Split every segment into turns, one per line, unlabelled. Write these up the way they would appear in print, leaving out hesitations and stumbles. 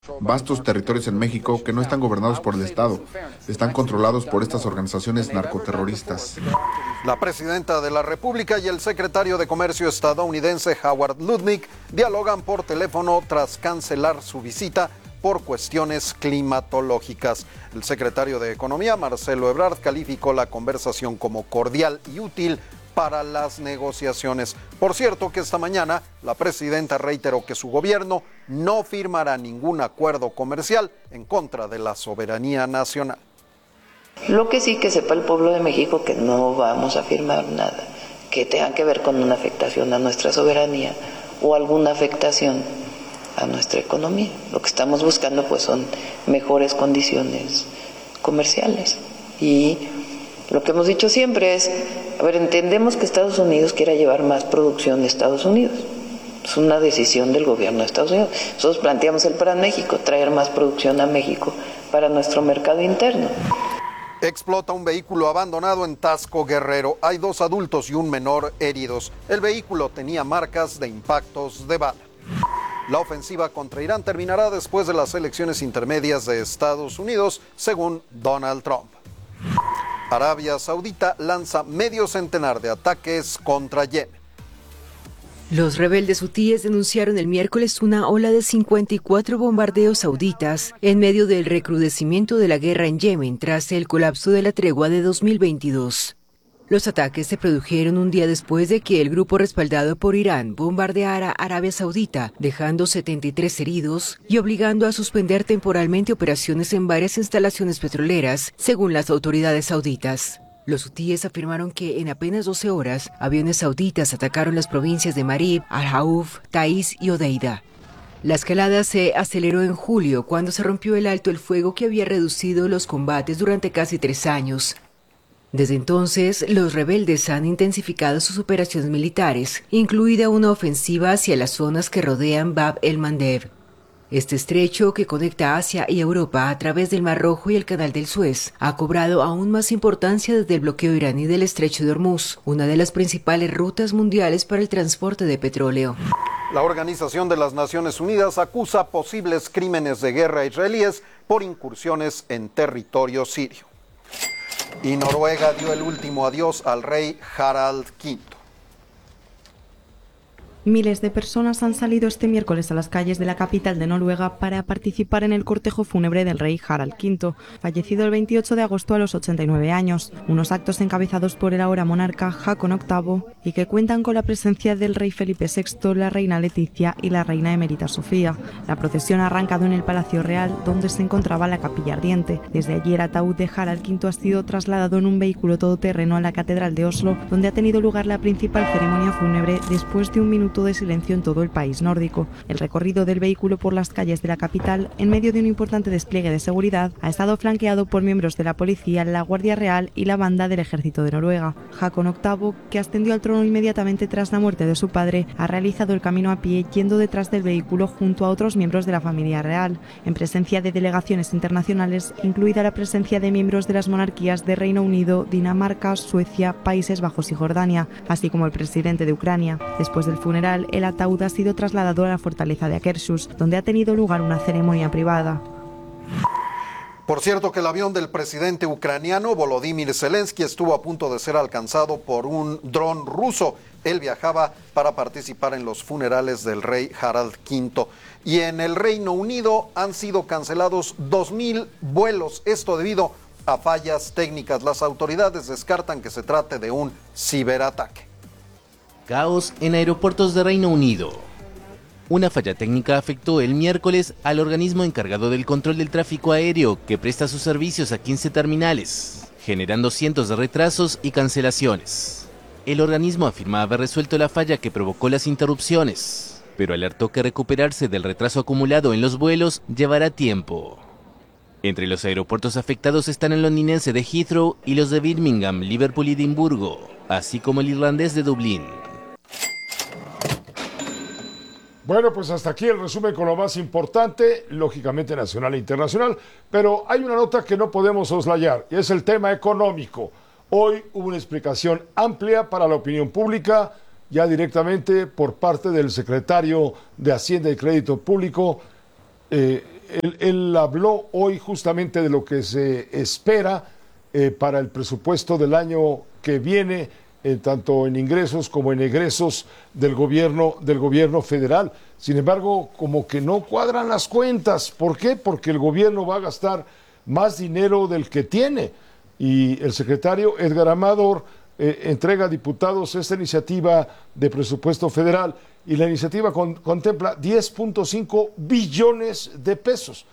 vastos territorios en México que no están gobernados por el Estado, están controlados por estas organizaciones narcoterroristas.
La presidenta de la República y el secretario de Comercio estadounidense Howard Lutnick dialogan por teléfono tras cancelar su visita por cuestiones climatológicas. El secretario de Economía, Marcelo Ebrard, calificó la conversación como cordial y útil para las negociaciones. Por cierto, que esta mañana la presidenta reiteró que su gobierno no firmará ningún acuerdo comercial en contra de la soberanía nacional.
Lo que sí que sepa el pueblo de México que no vamos a firmar nada que tenga que ver con una afectación a nuestra soberanía o alguna afectación a nuestra economía. Lo que estamos buscando pues son mejores condiciones comerciales. Y lo que hemos dicho siempre es, a ver, entendemos que Estados Unidos quiera llevar más producción de Estados Unidos. Es una decisión del gobierno de Estados Unidos. Nosotros planteamos el Plan México, traer más producción a México para nuestro mercado interno.
Explota un vehículo abandonado en Taxco, Guerrero. Hay 2 adultos y un menor heridos. El vehículo tenía marcas de impactos de bala. La ofensiva contra Irán terminará después de las elecciones intermedias de Estados Unidos, según Donald Trump. Arabia Saudita lanza medio centenar de ataques contra Yemen.
Los rebeldes hutíes denunciaron el miércoles una ola de 54 bombardeos sauditas en medio del recrudecimiento de la guerra en Yemen tras el colapso de la tregua de 2022. Los ataques se produjeron un día después de que el grupo respaldado por Irán bombardeara Arabia Saudita, dejando 73 heridos y obligando a suspender temporalmente operaciones en varias instalaciones petroleras, según las autoridades sauditas. Los hutíes afirmaron que en apenas 12 horas, aviones sauditas atacaron las provincias de Marib, Al-Jauf, Taiz y Odeida. La escalada se aceleró en julio, cuando se rompió el alto el fuego que había reducido los combates durante casi 3 años. Desde entonces, los rebeldes han intensificado sus operaciones militares, incluida una ofensiva hacia las zonas que rodean Bab el-Mandeb. Este estrecho, que conecta Asia y Europa a través del Mar Rojo y el Canal del Suez, ha cobrado aún más importancia desde el bloqueo iraní del Estrecho de Hormuz, una de las principales rutas mundiales para el transporte de petróleo.
La Organización de las Naciones Unidas acusa posibles crímenes de guerra israelíes por incursiones en territorio sirio. Y Noruega dio el último adiós al rey Harald V.
Miles de personas han salido este miércoles a las calles de la capital de Noruega para participar en el cortejo fúnebre del rey Harald V, fallecido el 28 de agosto a los 89 años. Unos actos encabezados por el ahora monarca Haakon VIII y que cuentan con la presencia del rey Felipe VI, la reina Leticia y la reina emérita Sofía. La procesión ha arrancado en el Palacio Real, donde se encontraba la capilla ardiente. Desde allí el ataúd de Harald V ha sido trasladado en un vehículo todoterreno a la Catedral de Oslo, donde ha tenido lugar la principal ceremonia fúnebre después de un minuto de silencio en todo el país nórdico. El recorrido del vehículo por las calles de la capital, en medio de un importante despliegue de seguridad, ha estado flanqueado por miembros de la policía, la Guardia Real y la banda del Ejército de Noruega. Haakon VIII, que ascendió al trono inmediatamente tras la muerte de su padre, ha realizado el camino a pie yendo detrás del vehículo junto a otros miembros de la familia real, en presencia de delegaciones internacionales, incluida la presencia de miembros de las monarquías de Reino Unido, Dinamarca, Suecia, Países Bajos y Jordania, así como el presidente de Ucrania. Después del funeral, el ataúd ha sido trasladado a la fortaleza de Akershus, donde ha tenido lugar una ceremonia privada.
Por cierto, que el avión del presidente ucraniano Volodymyr Zelensky estuvo a punto de ser alcanzado por un dron ruso. Él viajaba para participar en los funerales del rey Harald V. Y en el Reino Unido han sido cancelados 2.000 vuelos. Esto debido a fallas técnicas. Las autoridades descartan que se trate de un ciberataque.
Caos en aeropuertos de Reino Unido. Una falla técnica afectó el miércoles al organismo encargado del control del tráfico aéreo que presta sus servicios a 15 terminales, generando cientos de retrasos y cancelaciones. El organismo afirma haber resuelto la falla que provocó las interrupciones, pero alertó que recuperarse del retraso acumulado en los vuelos llevará tiempo. Entre los aeropuertos afectados están el londinense de Heathrow y los de Birmingham, Liverpool y Edimburgo, así como el irlandés de Dublín.
Bueno, pues hasta aquí el resumen con lo más importante, lógicamente nacional e internacional, pero hay una nota que no podemos soslayar, y es el tema económico. Hoy hubo una explicación amplia para la opinión pública, ya directamente por parte del secretario de Hacienda y Crédito Público, él habló hoy justamente de lo que se espera para el presupuesto del año que viene, tanto en ingresos como en egresos del gobierno federal. Sin embargo, como que no cuadran las cuentas. ¿Por qué? Porque el gobierno va a gastar más dinero del que tiene. Y el secretario Edgar Amador entrega a diputados esta iniciativa de presupuesto federal, y la iniciativa contempla 10.5 billones de pesos,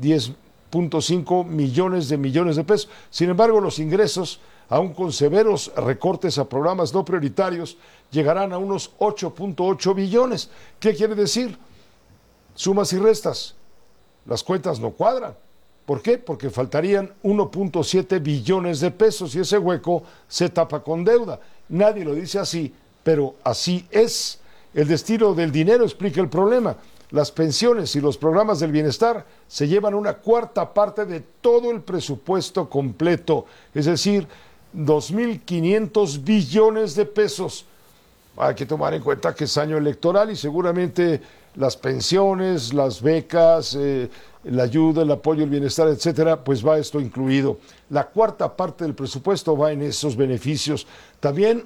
10.5 millones de pesos. Sin embargo, los ingresos, aun con severos recortes a programas no prioritarios, llegarán a unos 8.8 billones. ¿Qué quiere decir? Sumas y restas, las cuentas no cuadran. ¿Por qué? Porque faltarían 1.7 billones de pesos y ese hueco se tapa con deuda. Nadie lo dice así, pero así es. El destino del dinero explica el problema. Las pensiones y los programas del bienestar se llevan una cuarta parte de todo el presupuesto completo, es decir, 2.500 billones de pesos. Hay que tomar en cuenta que es año electoral y seguramente las pensiones, las becas, la ayuda, el apoyo, el bienestar, etcétera, pues va esto incluido. La cuarta parte del presupuesto va en esos beneficios. También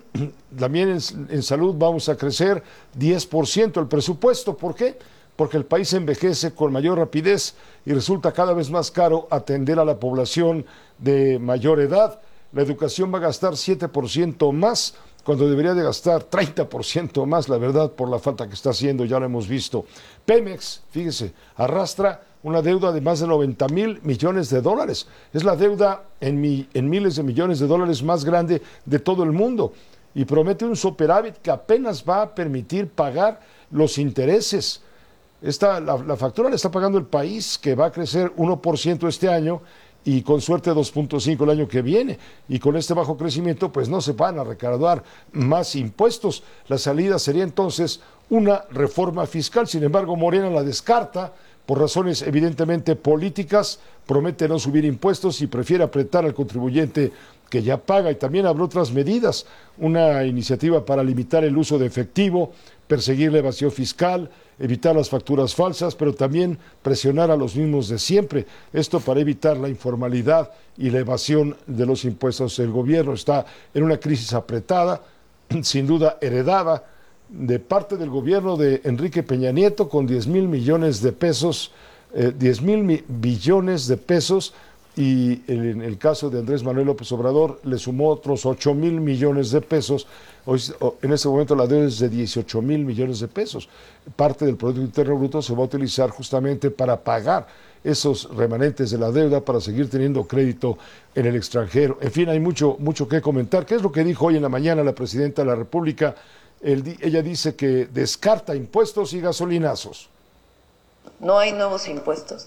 en salud vamos a crecer 10% el presupuesto. ¿Por qué? Porque el país envejece con mayor rapidez y resulta cada vez más caro atender a la población de mayor edad. La educación va a gastar 7% más, cuando debería de gastar 30% más, la verdad, por la falta que está haciendo, ya lo hemos visto. Pemex, fíjese, arrastra una deuda de más de 90,000 millones de dólares. Es la deuda en miles de millones de dólares más grande de todo el mundo. Y promete un superávit que apenas va a permitir pagar los intereses. La factura la está pagando el país, que va a crecer 1% este año y con suerte 2.5 el año que viene. Y con este bajo crecimiento, pues no se van a recaudar más impuestos. La salida sería entonces una reforma fiscal. Sin embargo, Morena la descarta por razones evidentemente políticas, promete no subir impuestos y prefiere apretar al contribuyente que ya paga. Y también habrá otras medidas, una iniciativa para limitar el uso de efectivo, perseguir la evasión fiscal, evitar las facturas falsas, pero también presionar a los mismos de siempre. Esto para evitar la informalidad y la evasión de los impuestos. El gobierno está en una crisis apretada, sin duda heredada de parte del gobierno de Enrique Peña Nieto, con 10,000 millones de pesos, 10,000 billones de pesos, y en el caso de Andrés Manuel López Obrador le sumó otros 8,000 millones de pesos. Hoy, en este momento la deuda es de 18,000 millones de pesos. Parte del Producto Interno Bruto se va a utilizar justamente para pagar esos remanentes de la deuda, para seguir teniendo crédito en el extranjero. En fin, hay mucho que comentar. ¿Qué es lo que dijo hoy en la mañana la presidenta de la República? Ella dice que descarta impuestos y gasolinazos.
No hay nuevos impuestos.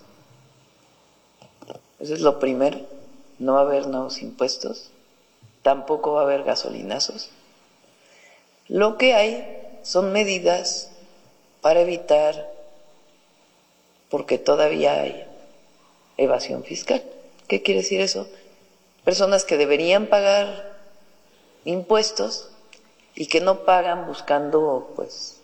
Eso es lo primero. No va a haber nuevos impuestos. Tampoco va a haber gasolinazos. Lo que hay son medidas para evitar, porque todavía hay evasión fiscal. ¿Qué quiere decir eso? Personas que deberían pagar impuestos y que no pagan buscando, pues,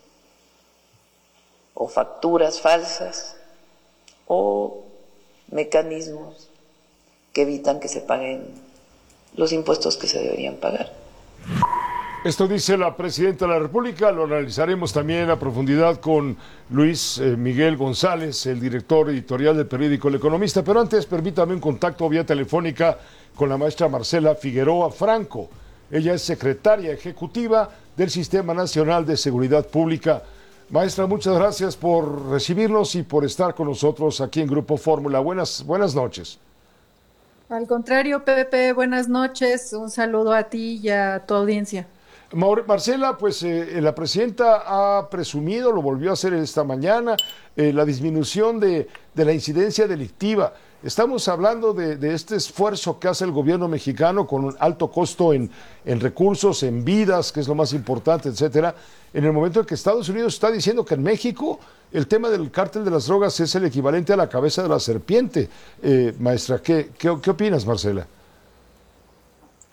o facturas falsas o mecanismos que evitan que se paguen los impuestos que se deberían pagar.
Esto dice la presidenta de la República. Lo analizaremos también a profundidad con Luis Miguel González, el director editorial del periódico El Economista. Pero antes, permítame un contacto vía telefónica con la maestra Marcela Figueroa Franco. Ella es secretaria ejecutiva del Sistema Nacional de Seguridad Pública. Maestra, muchas gracias por recibirnos y por estar con nosotros aquí en Grupo Fórmula. Buenas noches.
Al contrario, Pepe, buenas noches. Un saludo a ti y a tu audiencia.
Marcela, pues la presidenta ha presumido, lo volvió a hacer esta mañana, la disminución de la incidencia delictiva. Estamos hablando de este esfuerzo que hace el gobierno mexicano con un alto costo en recursos, en vidas, que es lo más importante, etcétera, en el momento en que Estados Unidos está diciendo que en México el tema del cártel de las drogas es el equivalente a la cabeza de la serpiente. Maestra, ¿qué opinas, Marcela?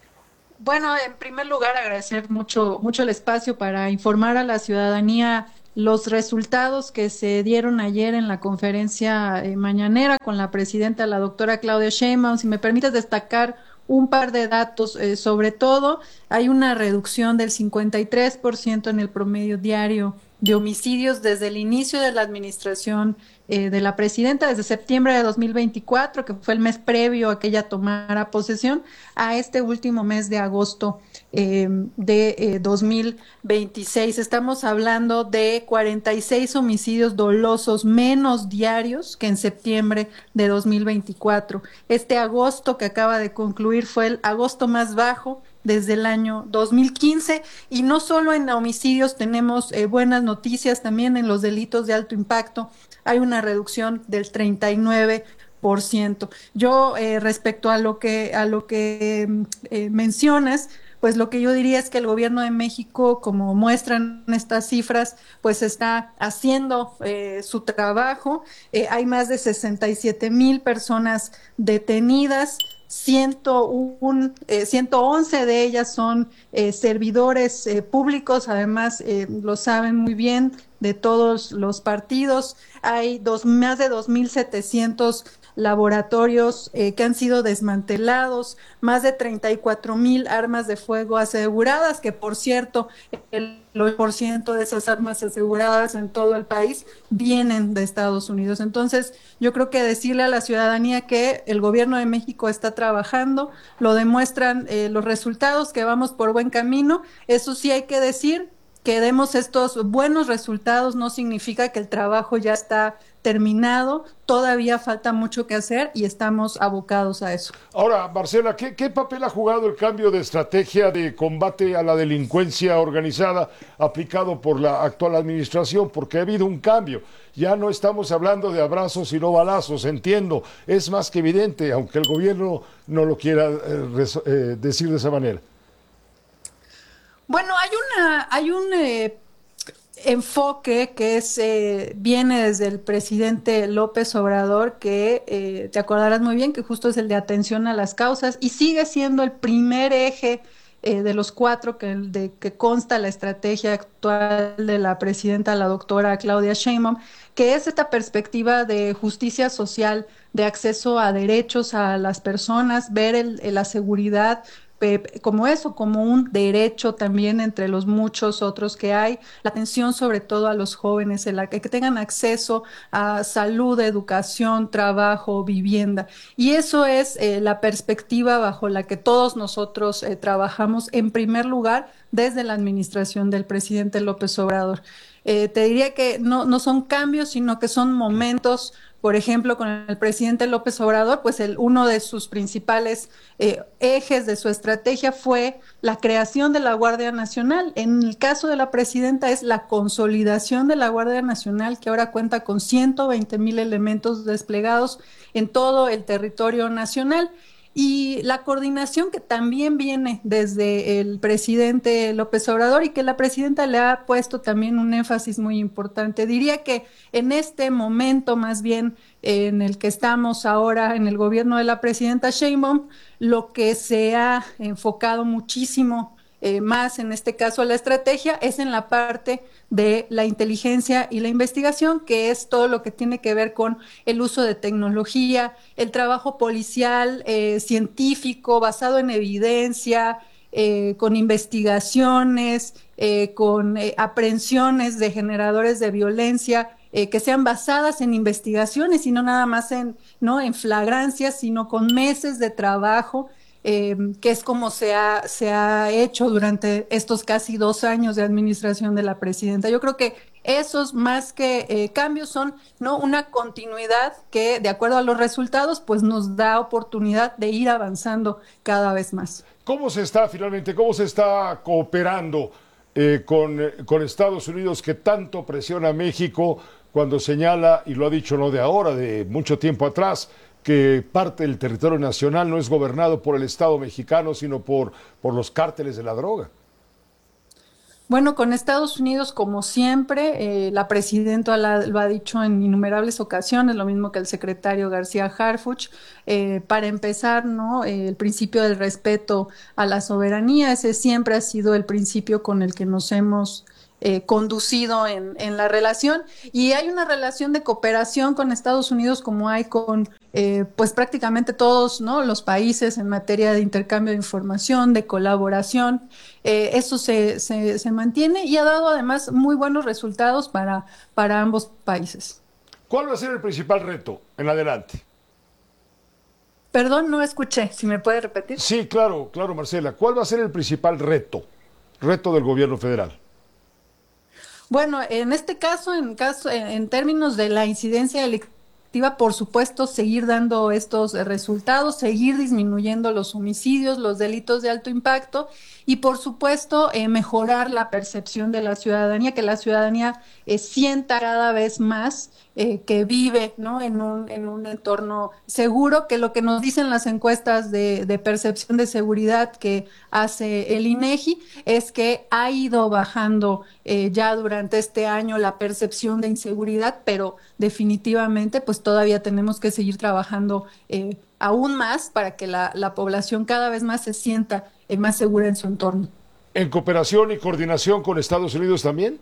Bueno, en primer lugar, agradecer mucho el espacio para informar a la ciudadanía los resultados que se dieron ayer en la conferencia mañanera con la presidenta, la doctora Claudia Sheinbaum. Si me permites destacar un par de datos, sobre todo hay una reducción del 53% en el promedio diario de homicidios desde el inicio de la administración de la presidenta, desde septiembre de 2024, que fue el mes previo a que ella tomara posesión, a este último mes de agosto de 2026. Estamos hablando de 46 homicidios dolosos menos diarios que en septiembre de 2024. Este agosto que acaba de concluir fue el agosto más bajo desde el año 2015, y no solo en homicidios tenemos buenas noticias, también en los delitos de alto impacto hay una reducción del 39%. Yo respecto a lo que mencionas, pues lo que yo diría es que el gobierno de México, como muestran estas cifras, pues está haciendo su trabajo. Hay más de 67,000 personas detenidas. 111 de ellas son servidores públicos, además lo saben muy bien, de todos los partidos. Hay más de 2,700 laboratorios que han sido desmantelados, más de 34,000 armas de fuego aseguradas, que por cierto, el 8% de esas armas aseguradas en todo el país vienen de Estados Unidos. Entonces, yo creo que decirle a la ciudadanía que el gobierno de México está trabajando, lo demuestran los resultados, que vamos por buen camino. Eso sí hay que decir, que demos estos buenos resultados no significa que el trabajo ya está terminado, todavía falta mucho que hacer y estamos abocados a eso.
Ahora, Marcela, ¿qué papel ha jugado el cambio de estrategia de combate a la delincuencia organizada aplicado por la actual administración? Porque ha habido un cambio. Ya no estamos hablando de abrazos sino balazos, entiendo, es más que evidente, aunque el gobierno no lo quiera decir de esa manera.
Bueno, hay un enfoque que viene desde el presidente López Obrador, que te acordarás muy bien que justo es el de atención a las causas, y sigue siendo el primer eje de los 4 que consta la estrategia actual de la presidenta, la doctora Claudia Sheinbaum, que es esta perspectiva de justicia social, de acceso a derechos a las personas, ver la seguridad como eso, como un derecho también entre los muchos otros que hay, la atención sobre todo a los jóvenes, que tengan acceso a salud, educación, trabajo, vivienda. Y eso es la perspectiva bajo la que todos nosotros trabajamos en primer lugar desde la administración del presidente López Obrador. Te diría que no son cambios, sino que son momentos. Por ejemplo, con el presidente López Obrador, pues uno de sus principales ejes de su estrategia fue la creación de la Guardia Nacional. En el caso de la presidenta es la consolidación de la Guardia Nacional, que ahora cuenta con 120,000 elementos desplegados en todo el territorio nacional. Y la coordinación que también viene desde el presidente López Obrador y que la presidenta le ha puesto también un énfasis muy importante. Diría que en este momento, más bien en el que estamos ahora en el gobierno de la presidenta Sheinbaum, lo que se ha enfocado muchísimo más en este caso la estrategia es en la parte de la inteligencia y la investigación, que es todo lo que tiene que ver con el uso de tecnología, el trabajo policial, científico, basado en evidencia, con investigaciones, con aprehensiones de generadores de violencia, que sean basadas en investigaciones y no nada más en flagrancias, sino con meses de trabajo. Que es como se ha hecho durante estos casi 2 años de administración de la presidenta. Yo creo que esos más que cambios son una continuidad que, de acuerdo a los resultados, pues nos da oportunidad de ir avanzando cada vez más.
¿Cómo se está cooperando con Estados Unidos, que tanto presiona a México cuando señala, y lo ha dicho no de ahora, de mucho tiempo atrás, que parte del territorio nacional no es gobernado por el Estado mexicano, sino por los cárteles de la droga?
Bueno, con Estados Unidos, como siempre, la presidenta lo ha dicho en innumerables ocasiones, lo mismo que el secretario García Harfuch. Para empezar, el principio del respeto a la soberanía, ese siempre ha sido el principio con el que nos hemos conducido en la relación, y hay una relación de cooperación con Estados Unidos como hay con pues prácticamente todos, ¿no?, los países en materia de intercambio de información, de colaboración. Eso se mantiene y ha dado además muy buenos resultados para ambos países.
¿Cuál va a ser el principal reto en adelante?
Perdón, no escuché, si me puede repetir.
Sí, claro, Marcela. ¿Cuál va a ser el principal reto del gobierno federal?
Bueno, en este caso, en términos de la incidencia delictiva, por supuesto, seguir dando estos resultados, seguir disminuyendo los homicidios, los delitos de alto impacto y, por supuesto, mejorar la percepción de la ciudadanía, que la ciudadanía sienta cada vez más que vive, ¿no?, en un entorno seguro, que lo que nos dicen las encuestas de percepción de seguridad que hace el INEGI es que ha ido bajando ya durante este año la percepción de inseguridad, pero definitivamente pues todavía tenemos que seguir trabajando aún más para que la población cada vez más se sienta más segura en su entorno.
¿En cooperación y coordinación con Estados Unidos también?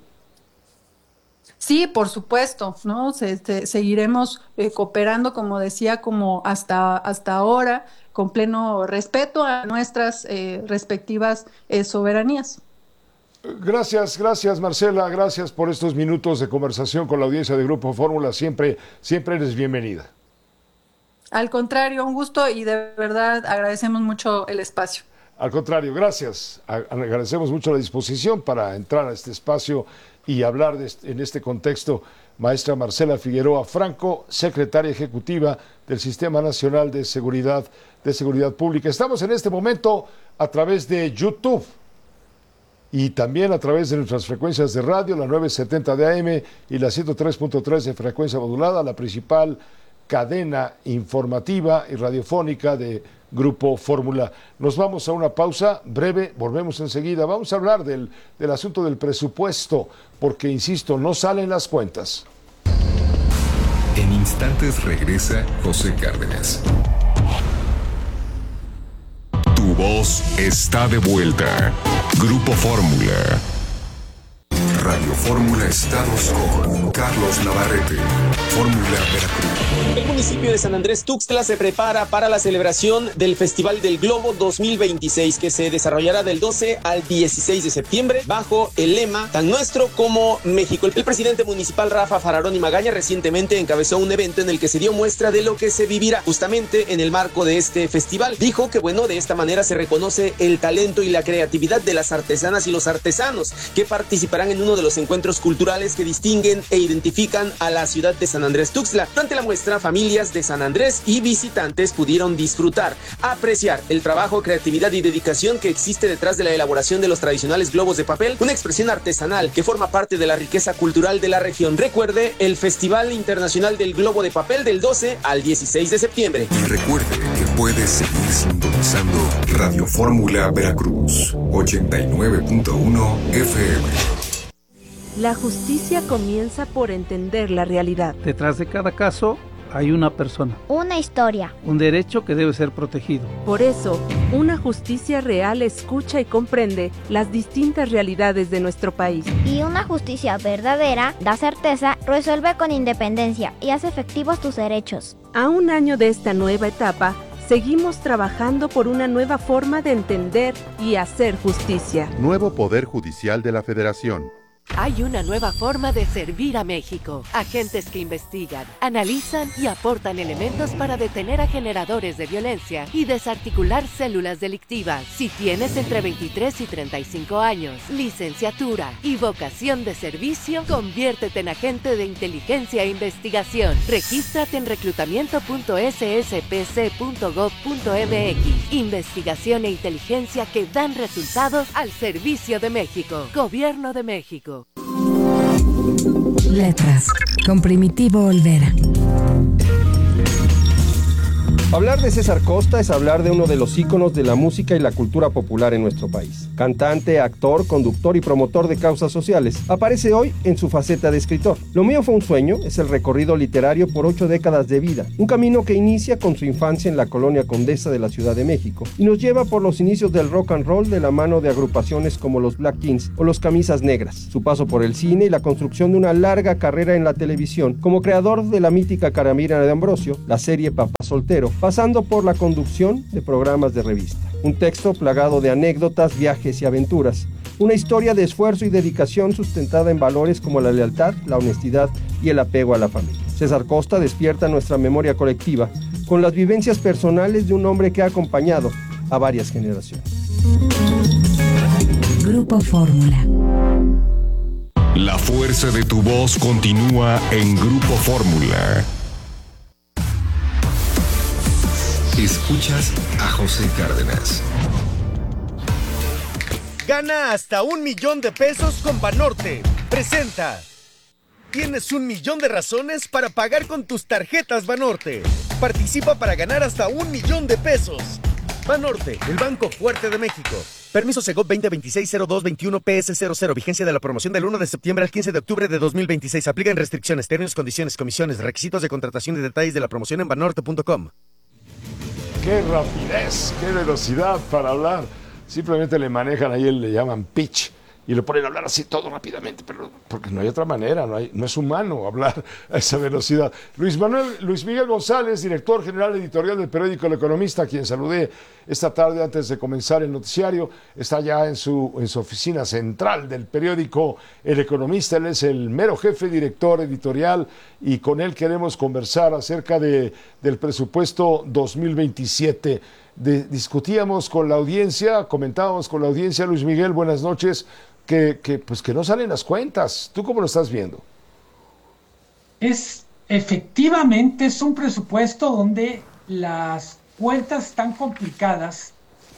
Sí, por supuesto, ¿no? Seguiremos cooperando, como decía, como hasta ahora, con pleno respeto a nuestras respectivas soberanías.
Gracias Marcela, gracias por estos minutos de conversación con la audiencia de Grupo Fórmula, siempre eres bienvenida.
Al contrario, un gusto y de verdad agradecemos mucho el espacio.
Al contrario, gracias, agradecemos mucho la disposición para entrar a este espacio y hablar en este contexto. Maestra Marcela Figueroa Franco, secretaria ejecutiva del Sistema Nacional de Seguridad Pública. Estamos en este momento a través de YouTube y también a través de nuestras frecuencias de radio, la 970 de AM y la 103.3 de frecuencia modulada, la principal cadena informativa y radiofónica de Grupo Fórmula. Nos vamos a una pausa breve, volvemos enseguida. Vamos a hablar del asunto del presupuesto, porque, insisto, no salen las cuentas.
En instantes regresa José Cárdenas. Tu voz está de vuelta. Grupo Fórmula. Radio Fórmula Estados con Carlos Navarrete. Fórmula Veracruz.
El municipio de San Andrés Tuxtla se prepara para la celebración del Festival del Globo 2026, que se desarrollará del 12 al 16 de septiembre bajo el lema Tan Nuestro como México. El presidente municipal Rafa Fararoni Magaña recientemente encabezó un evento en el que se dio muestra de lo que se vivirá justamente en el marco de este festival. Dijo que de esta manera se reconoce el talento y la creatividad de las artesanas y los artesanos que participarán en uno de los encuentros culturales que distinguen e identifican a la ciudad de San Andrés Tuxtla. Durante la muestra, familias de San Andrés y visitantes pudieron disfrutar, apreciar el trabajo, creatividad y dedicación que existe detrás de la elaboración de los tradicionales globos de papel, una expresión artesanal que forma parte de la riqueza cultural de la región. Recuerde el Festival Internacional del Globo de Papel del 12 al 16 de septiembre.
Y recuerde que puede seguir sintonizando Radio Fórmula Veracruz, 89.1 FM.
La justicia comienza por entender la realidad.
Detrás de cada caso hay una persona.
Una historia.
Un derecho que debe ser protegido.
Por eso, una justicia real escucha y comprende las distintas realidades de nuestro país.
Y una justicia verdadera da certeza, resuelve con independencia y hace efectivos tus derechos.
A un año de esta nueva etapa, seguimos trabajando por una nueva forma de entender y hacer justicia.
Nuevo Poder Judicial de la Federación.
Hay una nueva forma de servir a México. Agentes que investigan, analizan y aportan elementos para detener a generadores de violencia y desarticular células delictivas. Si tienes entre 23 y 35 años, licenciatura y vocación de servicio, conviértete en agente de inteligencia e investigación. Regístrate en reclutamiento.sspc.gov.mx. Investigación e inteligencia que dan resultados al servicio de México. Gobierno de México.
Letras, con Primitivo Olvera. Hablar de César Costa es hablar de uno de los íconos de la música y la cultura popular en nuestro país. Cantante, actor, conductor y promotor de causas sociales, aparece hoy en su faceta de escritor. Lo mío fue un sueño es el recorrido literario por 8 décadas de vida, un camino que inicia con su infancia en la colonia Condesa de la Ciudad de México y nos lleva por los inicios del rock and roll de la mano de agrupaciones como los Black Kings o los Camisas Negras, su paso por el cine y la construcción de una larga carrera en la televisión como creador de la mítica Caramira de Ambrosio, la serie Papá Soltero, pasando por la conducción de programas de revista. Un texto plagado de anécdotas, viajes y aventuras. Una historia de esfuerzo y dedicación sustentada en valores como la lealtad, la honestidad y el apego a la familia. César Costa despierta nuestra memoria colectiva con las vivencias personales de un hombre que ha acompañado a varias generaciones.
Grupo Fórmula.
La fuerza de tu voz continúa en Grupo Fórmula. Escuchas a José Cárdenas.
Gana hasta $1,000,000 con Banorte. Presenta. Tienes 1,000,000 de razones para pagar con tus tarjetas Banorte. Participa para ganar hasta $1,000,000. Banorte, el banco fuerte de México. Permiso Segov 2026-0221 PS00. Vigencia de la promoción del 1 de septiembre al 15 de octubre de 2026. Aplican restricciones, términos, condiciones, comisiones, requisitos de contratación y detalles de la promoción en banorte.com.
¡Qué rapidez! ¡Qué velocidad para hablar! Simplemente le manejan ahí, le llaman pitch y lo ponen a hablar así todo rápidamente, pero porque no hay otra manera, no es humano hablar a esa velocidad. Luis Miguel González, director general editorial del periódico El Economista, a quien saludé esta tarde antes de comenzar el noticiario, está ya en su oficina central del periódico El Economista. Él es el mero jefe director editorial y con él queremos conversar acerca del presupuesto 2027. Discutíamos con la audiencia, comentábamos con la audiencia, Luis Miguel, buenas noches, que no salen las cuentas. ¿Tú cómo lo estás viendo?
Efectivamente, es un presupuesto donde las cuentas están complicadas.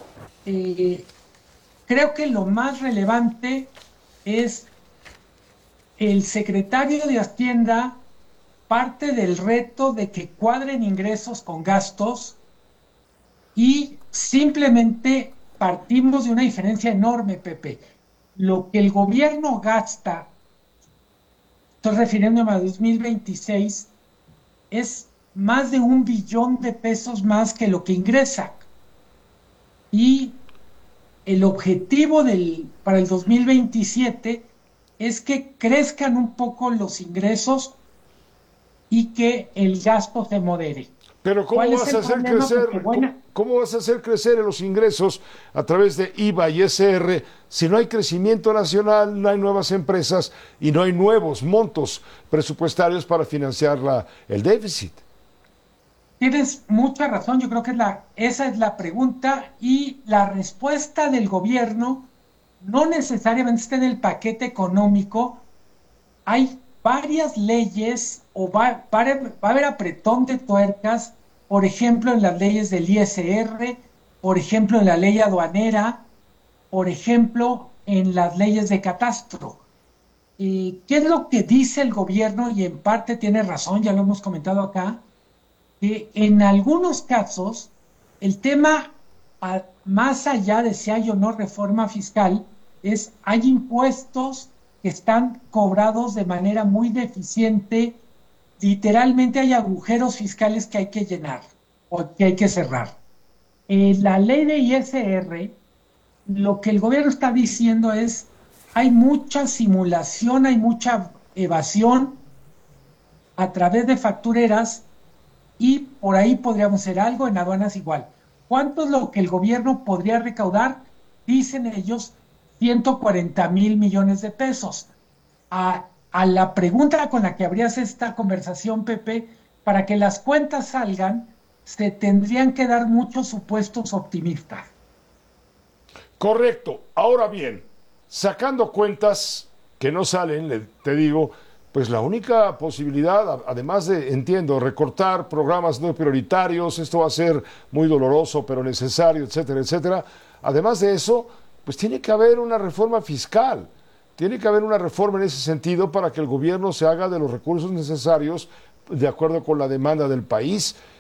Creo que lo más relevante es el secretario de Hacienda parte del reto de que cuadren ingresos con gastos y simplemente partimos de una diferencia enorme, Pepe. Lo que el gobierno gasta, estoy refiriéndome a 2026, es más de $1,000,000,000 más que lo que ingresa. Y el objetivo para el 2027 es que crezcan un poco los ingresos y que el gasto se modere.
Pero ¿cómo vas a hacer crecer los ingresos a través de IVA y SR si no hay crecimiento nacional, no hay nuevas empresas y no hay nuevos montos presupuestarios para financiar el déficit?
Tienes mucha razón, yo creo que esa es la pregunta y la respuesta del gobierno no necesariamente está en el paquete económico. Hay varias leyes o va a haber apretón de tuercas, por ejemplo en las leyes del ISR, por ejemplo en la ley aduanera, por ejemplo en las leyes de catastro. ¿Qué es lo que dice el gobierno? Y en parte tiene razón, ya lo hemos comentado acá, que en algunos casos el tema, más allá de si hay o no reforma fiscal, hay impuestos que están cobrados de manera muy deficiente. Literalmente hay agujeros fiscales que hay que llenar o que hay que cerrar. La ley de ISR, lo que el gobierno está diciendo es, hay mucha simulación, hay mucha evasión a través de factureras y por ahí podríamos hacer algo, en aduanas igual. ¿Cuánto es lo que el gobierno podría recaudar? Dicen ellos, 140,000 millones de pesos. A la pregunta con la que abrías esta conversación, Pepe, para que las cuentas salgan, se tendrían que dar muchos supuestos optimistas.
Correcto. Ahora bien, sacando cuentas que no salen, te digo, pues la única posibilidad, además de, entiendo, recortar programas no prioritarios, esto va a ser muy doloroso pero necesario, etcétera, etcétera. Además de eso, pues tiene que haber una reforma fiscal. Tiene que haber una reforma en ese sentido para que el gobierno se haga de los recursos necesarios de acuerdo con la demanda del país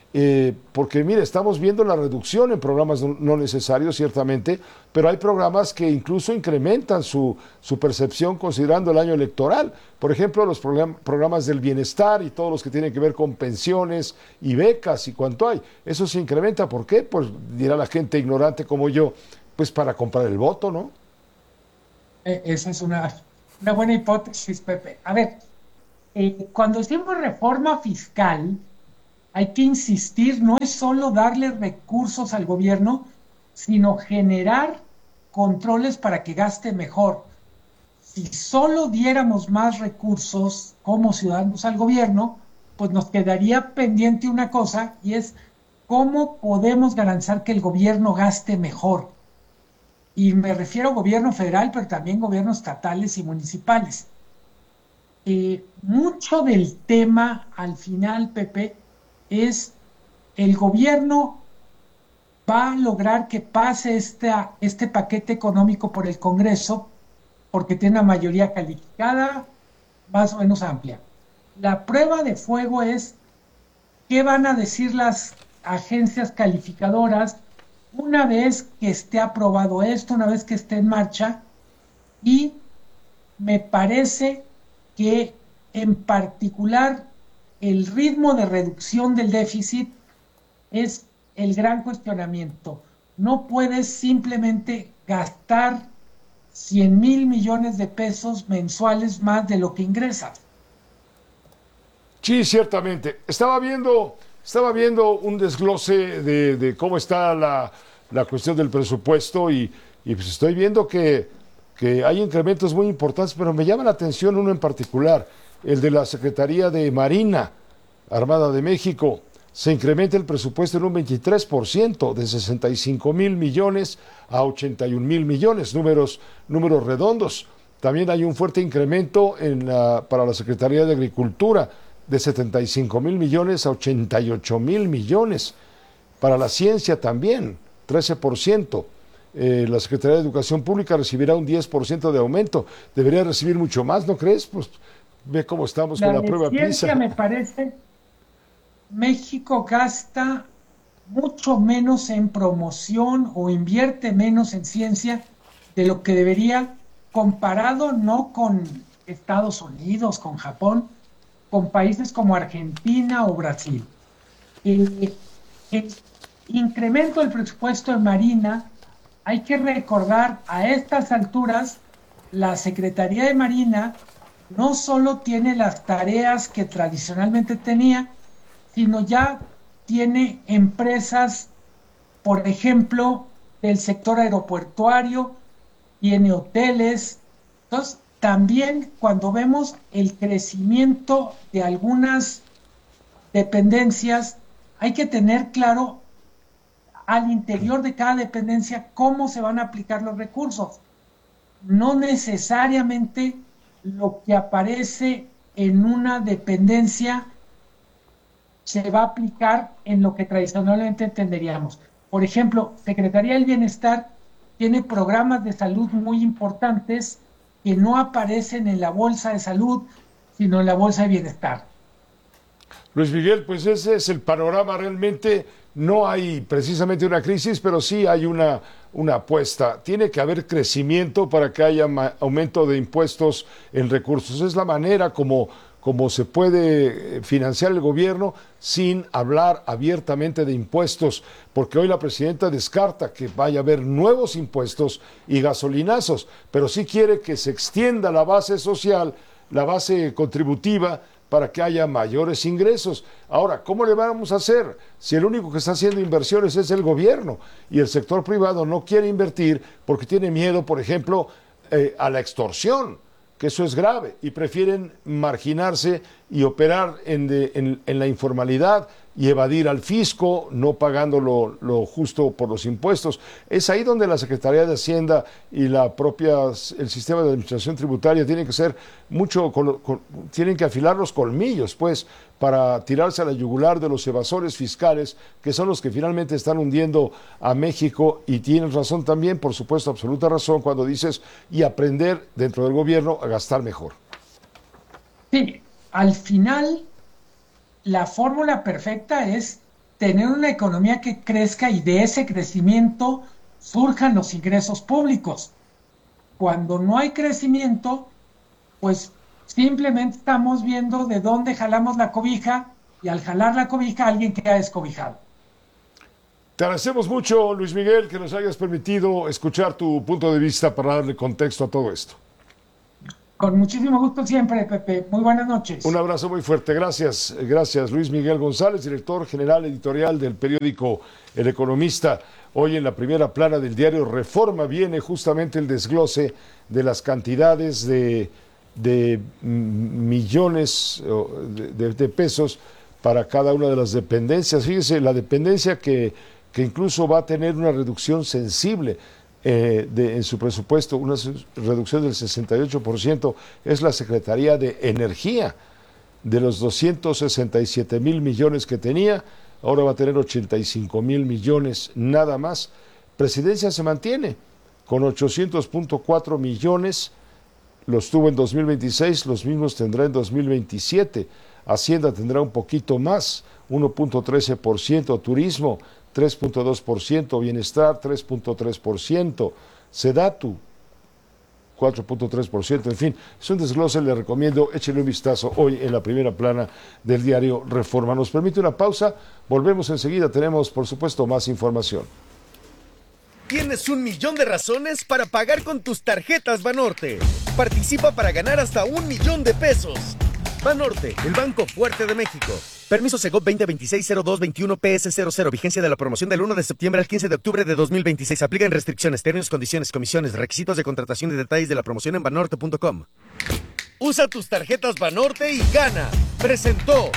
porque mire, estamos viendo la reducción en programas no necesarios, ciertamente, pero hay programas que incluso incrementan su percepción considerando el año electoral. Por ejemplo, los programas del bienestar y todos los que tienen que ver con pensiones y becas y cuánto hay. Eso se incrementa. ¿Por qué? Pues dirá la gente ignorante como yo, pues para comprar el voto, ¿no?
Esa es una buena hipótesis, Pepe. A ver, cuando decimos reforma fiscal, hay que insistir, no es solo darle recursos al gobierno, sino generar controles para que gaste mejor. Si solo diéramos más recursos como ciudadanos al gobierno, pues nos quedaría pendiente una cosa, y es cómo podemos garantizar que el gobierno gaste mejor. Y me refiero a gobierno federal, pero también gobiernos estatales y municipales. Mucho del tema, al final, Pepe, es el gobierno va a lograr que pase este paquete económico por el Congreso porque tiene una mayoría calificada más o menos amplia. La prueba de fuego es qué van a decir las agencias calificadoras una vez que esté aprobado esto, una vez que esté en marcha, y me parece que en particular el ritmo de reducción del déficit es el gran cuestionamiento. No puedes simplemente gastar 100,000 millones de pesos mensuales más de lo que ingresas.
Sí, ciertamente. Estaba viendo un desglose de cómo está la cuestión del presupuesto y pues estoy viendo que hay incrementos muy importantes, pero me llama la atención uno en particular, el de la Secretaría de Marina, Armada de México. Se incrementa el presupuesto en un 23%, de 65,000 millones a 81,000 millones, números redondos. También hay un fuerte incremento para la Secretaría de Agricultura, de 75,000 millones a 88,000 millones. Para la ciencia también, 13%. La Secretaría de Educación Pública recibirá un 10% de aumento. Debería recibir mucho más, ¿no crees? Pues ve cómo estamos con la prueba PISA.
Me parece, México gasta mucho menos en promoción o invierte menos en ciencia de lo que debería, comparado no con Estados Unidos, con Japón, con países como Argentina o Brasil. El incremento del presupuesto en Marina, hay que recordar, a estas alturas, la Secretaría de Marina no solo tiene las tareas que tradicionalmente tenía, sino ya tiene empresas, por ejemplo, del sector aeroportuario, tiene hoteles. Entonces, también cuando vemos el crecimiento de algunas dependencias, hay que tener claro al interior de cada dependencia cómo se van a aplicar los recursos. No necesariamente lo que aparece en una dependencia se va a aplicar en lo que tradicionalmente entenderíamos. Por ejemplo, Secretaría del Bienestar tiene programas de salud muy importantes que no aparecen en la bolsa de salud, sino en la bolsa de bienestar.
Luis Miguel, pues ese es el panorama realmente. No hay precisamente una crisis, pero sí hay una apuesta. Tiene que haber crecimiento para que haya aumento de impuestos en recursos. Es la manera como se puede financiar el gobierno sin hablar abiertamente de impuestos, porque hoy la presidenta descarta que vaya a haber nuevos impuestos y gasolinazos, pero sí quiere que se extienda la base social, la base contributiva, para que haya mayores ingresos. Ahora, ¿cómo le vamos a hacer si el único que está haciendo inversiones es el gobierno y el sector privado no quiere invertir porque tiene miedo, por ejemplo, a la extorsión, que eso es grave, y prefieren marginarse y operar en la informalidad y evadir al fisco, no pagando lo justo por los impuestos? Es ahí donde la Secretaría de Hacienda y el sistema de administración tributaria tienen que ser tienen que afilar los colmillos, pues, para tirarse a la yugular de los evasores fiscales, que son los que finalmente están hundiendo a México. Y tienes razón también, por supuesto, absoluta razón, cuando dices, y aprender dentro del gobierno a gastar mejor.
Sí, al final la fórmula perfecta es tener una economía que crezca y de ese crecimiento surjan los ingresos públicos. Cuando no hay crecimiento, pues simplemente estamos viendo de dónde jalamos la cobija, y al jalar la cobija alguien queda descobijado.
Te agradecemos mucho, Luis Miguel, que nos hayas permitido escuchar tu punto de vista para darle contexto a todo esto.
Con muchísimo gusto siempre, Pepe. Muy buenas noches.
Un abrazo muy fuerte. Gracias, Luis Miguel González, director general editorial del periódico El Economista. Hoy en la primera plana del diario Reforma viene justamente el desglose de las cantidades de millones de pesos para cada una de las dependencias. Fíjese, la dependencia que incluso va a tener una reducción sensible en su presupuesto, una reducción del 68%, es la Secretaría de Energía. De los 267,000 millones que tenía, ahora va a tener 85,000 millones nada más. Presidencia se mantiene con 800.4 millones, los tuvo en 2026, los mismos tendrá en 2027. Hacienda tendrá un poquito más, 1.13%, turismo 3.2%, bienestar 3.3%, Sedatu 4.3%, en fin, es un desglose, le recomiendo, échele un vistazo hoy en la primera plana del diario Reforma. Nos permite una pausa, volvemos enseguida, tenemos por supuesto más información.
Tienes 1,000,000 de razones para pagar con tus tarjetas Banorte. Participa para ganar hasta 1,000,000 de pesos. Banorte, el banco fuerte de México. Permiso Segov 2026-0221-PS00. Vigencia de la promoción del 1 de septiembre al 15 de octubre de 2026. Aplican restricciones, términos, condiciones, comisiones, requisitos de contratación y detalles de la promoción en banorte.com. Usa tus tarjetas Banorte y gana. Presentó.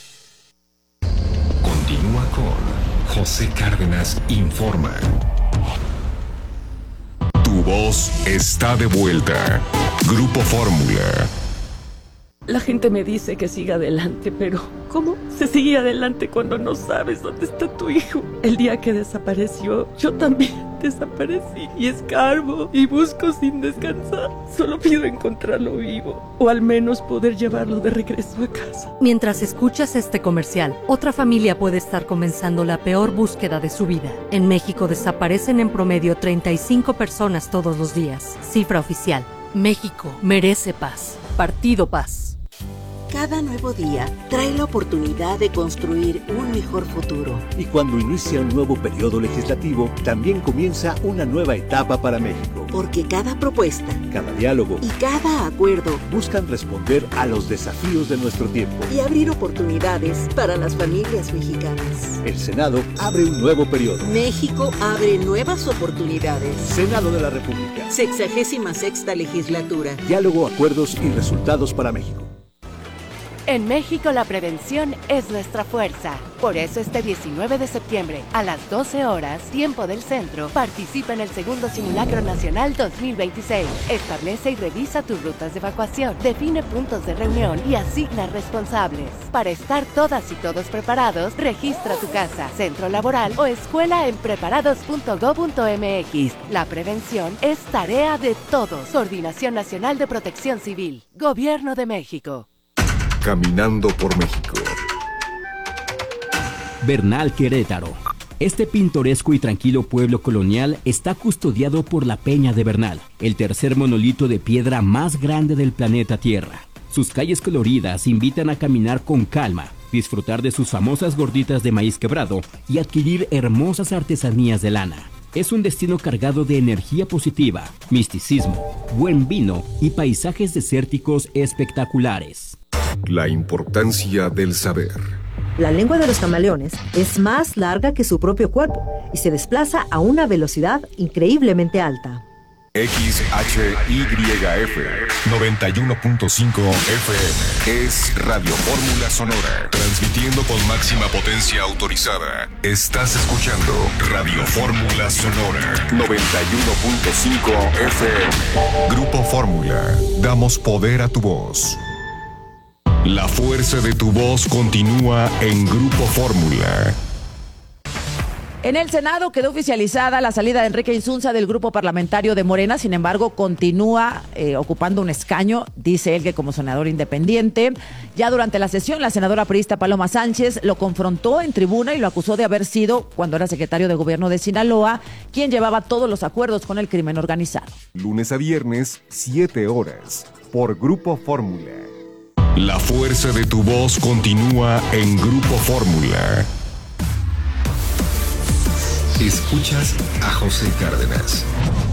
Continúa con José Cárdenas Informa. Tu voz está de vuelta. Grupo Fórmula.
La gente me dice que siga adelante, pero ¿cómo se sigue adelante cuando no sabes dónde está tu hijo? El día que desapareció, yo también desaparecí y escarbo y busco sin descansar. Solo pido encontrarlo vivo o al menos poder llevarlo de regreso a casa.
Mientras escuchas este comercial, otra familia puede estar comenzando la peor búsqueda de su vida. En México desaparecen en promedio 35 personas todos los días. Cifra oficial. México merece paz. Partido Paz.
Cada nuevo día trae la oportunidad de construir un mejor futuro.
Y cuando inicia un nuevo periodo legislativo, también comienza una nueva etapa para México.
Porque cada propuesta,
cada diálogo
y cada acuerdo
buscan responder a los desafíos de nuestro tiempo
y abrir oportunidades para las familias mexicanas.
El Senado abre un nuevo periodo.
México abre nuevas oportunidades.
Senado de la República.
66ª legislatura.
Diálogo, acuerdos y resultados para México.
En México la prevención es nuestra fuerza. Por eso este 19 de septiembre, a las 12 horas, tiempo del centro, participa en el segundo Simulacro Nacional 2026. Establece y revisa tus rutas de evacuación, define puntos de reunión y asigna responsables. Para estar todas y todos preparados, registra tu casa, centro laboral o escuela en preparados.go.mx. La prevención es tarea de todos. Coordinación Nacional de Protección Civil. Gobierno de México.
Caminando por México.
Bernal, Querétaro. Este pintoresco y tranquilo pueblo colonial está custodiado por la Peña de Bernal, el tercer monolito de piedra más grande del planeta Tierra. Sus calles coloridas invitan a caminar con calma, disfrutar de sus famosas gorditas de maíz quebrado y adquirir hermosas artesanías de lana. Es un destino cargado de energía positiva, misticismo, buen vino y paisajes desérticos espectaculares.
La importancia del saber.
La lengua de los camaleones es más larga que su propio cuerpo y se desplaza a una velocidad increíblemente alta.
XHYF 91.5 FM es Radio Fórmula Sonora, transmitiendo con máxima potencia autorizada. Estás escuchando Radio Fórmula Sonora 91.5 FM. Grupo Fórmula, damos poder a tu voz. La fuerza de tu voz continúa en Grupo Fórmula.
En el Senado quedó oficializada la salida de Enrique Insunza del grupo parlamentario de Morena, sin embargo continúa ocupando un escaño, dice él que como senador independiente. Ya durante la sesión, la senadora priista Paloma Sánchez lo confrontó en tribuna y lo acusó de haber sido, cuando era secretario de gobierno de Sinaloa, quien llevaba todos los acuerdos con el crimen organizado.
Lunes a viernes, 7 horas, por Grupo Fórmula.
La fuerza de tu voz continúa en Grupo Fórmula.
Escuchas a José Cárdenas.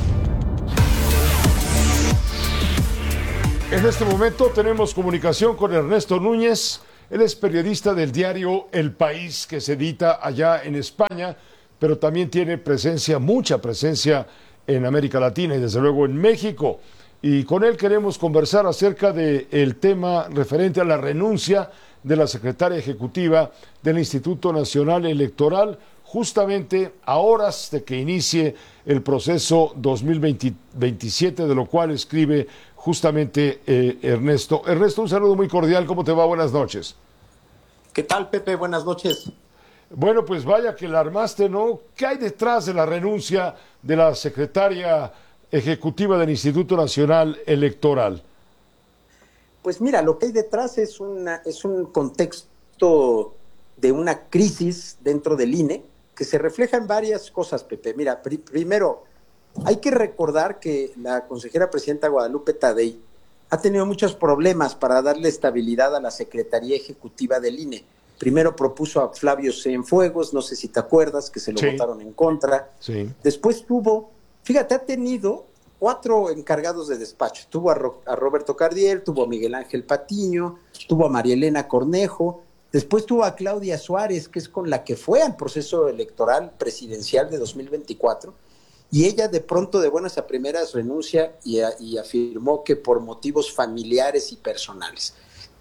En este momento tenemos comunicación con Ernesto Núñez. Él es periodista del diario El País, que se edita allá en España, pero también tiene presencia, mucha presencia en América Latina y desde luego en México. Y con él queremos conversar acerca del tema referente a la renuncia de la secretaria ejecutiva del Instituto Nacional Electoral, justamente a horas de que inicie el proceso 2027, de lo cual escribe justamente Ernesto. Ernesto, un saludo muy cordial, ¿cómo te va? Buenas noches.
¿Qué tal, Pepe? Buenas noches.
Bueno, pues vaya que la armaste, ¿no? ¿Qué hay detrás de la renuncia de la secretaria ejecutiva del Instituto Nacional Electoral?
Pues mira, lo que hay detrás es un contexto de una crisis dentro del INE que se refleja en varias cosas, Pepe. Mira, primero, hay que recordar que la consejera presidenta Guadalupe Tadei ha tenido muchos problemas para darle estabilidad a la Secretaría Ejecutiva del INE. Primero propuso a Flavio Cienfuegos, no sé si te acuerdas, que se lo votaron en contra.
Sí.
Después ha tenido 4 encargados de despacho. Tuvo a Roberto Cardiel, tuvo a Miguel Ángel Patiño, tuvo a María Elena Cornejo. Después tuvo a Claudia Suárez, que es con la que fue al proceso electoral presidencial de 2024, y ella de pronto, de buenas a primeras, renuncia y afirmó que por motivos familiares y personales.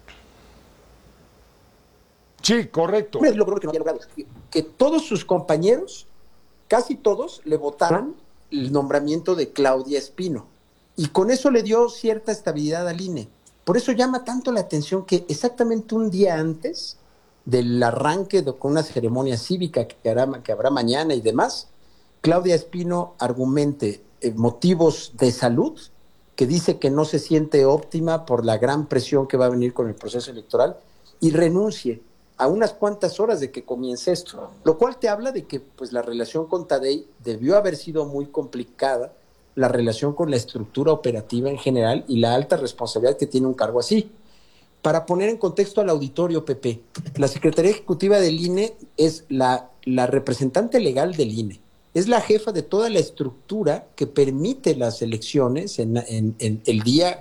Sí, correcto.
Pues logró que no había logrado que todos sus compañeros, casi todos, le votaran el nombramiento de Claudia Espino, y con eso le dio cierta estabilidad al INE. Por eso llama tanto la atención que exactamente un día antes del arranque con una ceremonia cívica que habrá mañana y demás, Claudia Espino argumente motivos de salud, que dice que no se siente óptima por la gran presión que va a venir con el proceso electoral, y renuncie a unas cuantas horas de que comience esto, lo cual te habla de que pues la relación con Tadei debió haber sido muy complicada, la relación con la estructura operativa en general y la alta responsabilidad que tiene un cargo así. Para poner en contexto al auditorio, Pepe, la Secretaría Ejecutiva del INE es la representante legal del INE, es la jefa de toda la estructura que permite las elecciones en el día